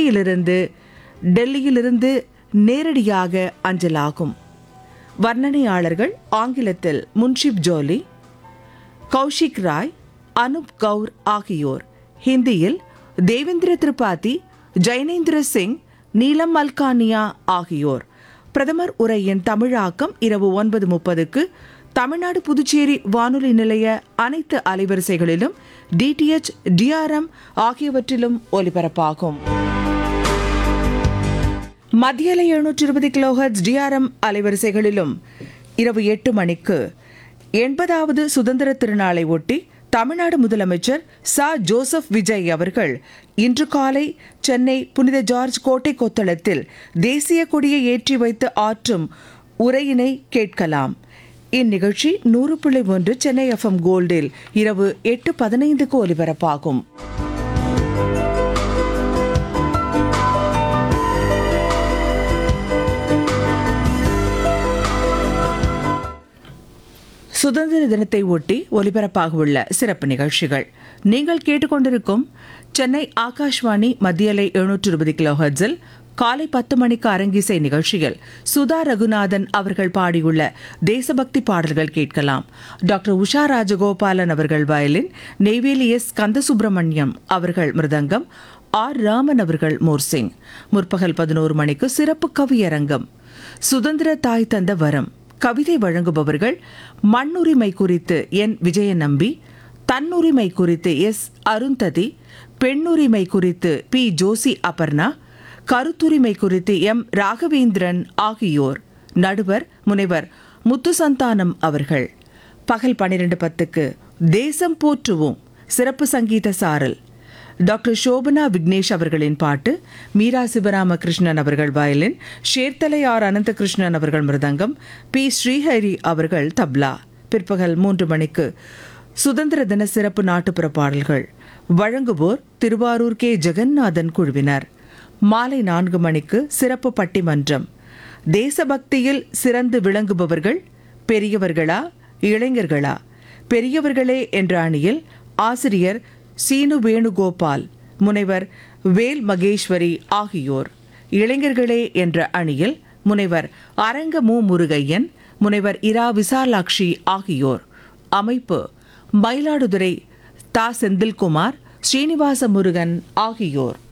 இலங்கையிலிருந்து டெல்லியிலிருந்து நேரடியாக அஞ்சலாகும். வர்ணனையாளர்கள் ஆங்கிலத்தில் முன்ஷிப் ஜோலி, கௌஷிக் ராய், அனுப் கவுர் ஆகியோர். ஹிந்தியில் தேவேந்திர திரிபாதி, ஜைனேந்திர சிங், நீலம் மல்கானியா ஆகியோர். பிரதமர் உரையின் தமிழாக்கம் இரவு 9:30க்கு தமிழ்நாடு புதுச்சேரி வானொலி நிலைய அனைத்து அலைவரிசைகளிலும் DTH, DRM ஆகியவற்றிலும் ஒலிபரப்பாகும். மத்தியலை 720 கிலோஹெர்ட்ஸ் DRM அலைவரிசைகளிலும் இரவு 8 மணிக்கு 80வது சுதந்திர திருநாளை ஒட்டி தமிழ்நாடு முதலமைச்சர் ச. ஜோசப் விஜய் அவர்கள் இன்று காலை சென்னை புனித ஜார்ஜ் கோட்டை கொத்தளத்தில் தேசிய கொடியை ஏற்றி வைத்து ஆற்றும் உரையினை கேட்கலாம். இந்நிகழ்ச்சி 100.1 சென்னை FM கோல்டில் இரவு 8:15க்கு ஒலிபரப்பாகும். சுதந்திர தினத்தை ஒட்டி ஒலிபரப்பாக உள்ள சிறப்பு நிகழ்ச்சிகள். நீங்கள் கேட்டுக்கொண்டிருக்கும் சென்னை ஆகாஷ்வாணி மத்தியலை 720 கிலோஹெர்ட்ஸில் காலை 10 மணிக்கு அரங்கிசை நிகழ்ச்சியில் சுதா ரகுநாதன் அவர்கள் பாடியுள்ள தேசபக்தி பாடல்கள் கேட்கலாம். டாக்டர் உஷா ராஜகோபாலன் அவர்கள் வயலின், நெய்வேலி S. கந்தசுப்ரமணியம் அவர்கள் மிருதங்கம், R. ராமன் அவர்கள் மோர்சிங். முற்பகல் 11 மணிக்கு சிறப்பு கவியரங்கம். சுதந்திர தாய் தந்த வரம் கவிதை வழங்குபவர்கள் மண்ணுரிமை குறித்து N. விஜயநம்பி, தன்னுரிமை குறித்து S. அருந்ததி, பெண்ணுரிமை குறித்து P. ஜோசி அபர்ணா, கருத்துரிமை குறித்து M. ராகவேந்திரன் ஆகியோர். நடுவர் முனைவர் முத்துசந்தானம் அவர்கள். பகல் 12:10க்கு தேசம் போற்றுவோம் சிறப்பு சங்கீத சாரல். டாக்டர் சோபனா விக்னேஷ் அவர்களின் பாட்டு, மீரா சிவராமகிருஷ்ணன் அவர்கள் வயலின், ஷேர்தலை R. அனந்தகிருஷ்ணன் அவர்கள் மிருதங்கம், P. ஸ்ரீஹரி அவர்கள் தப்லா. பிற்பகல் 3 மணிக்கு சுதந்திர தின சிறப்பு நாட்டுப்புற பாடல்கள். வழங்குவோர் திருவாரூர் K. ஜெகநாதன் குழுவினர். மாலை 4 மணிக்கு சிறப்பு பட்டிமன்றம். தேசபக்தியில் சிறந்து விளங்குபவர்கள் பெரியவர்களா இளைஞர்களா? பெரியவர்களே என்ற அணியில் ஆசிரியர் சீனு வேணுகோபால், முனைவர் வேல் மகேஸ்வரி ஆகியோர். இளைஞர்களே என்ற அணியில் முனைவர் அரங்க மு. முருகையன், முனைவர் இரா. விசாலாட்சி ஆகியோர். அமைப்பு மயிலாடுதுறை தா. செந்தில்குமார், ஸ்ரீனிவாச முருகன் ஆகியோர்.